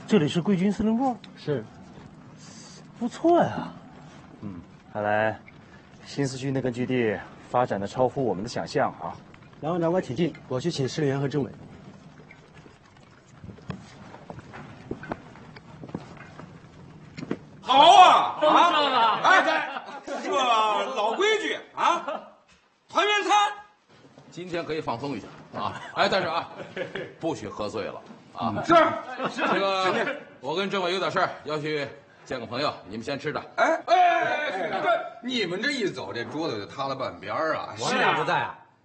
这里是贵军司令部， 是， 不错呀。看来新四区那个基地发展的超乎我们的想象啊。 两位长官请进，我去请司令员和政委。 好啊！啊！哎，这个老规矩啊，团圆餐。 今天可以放松一下啊！哎，但是啊，不许喝醉了啊！ 是， 这个我跟政委有点事儿要去见个朋友，你们先吃着。 哎，这你们这一走，这桌子就塌了半边儿啊！ 我们俩不在啊。